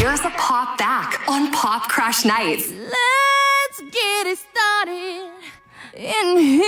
years of pop back on Pop Crush Nights. Let's get it started in here.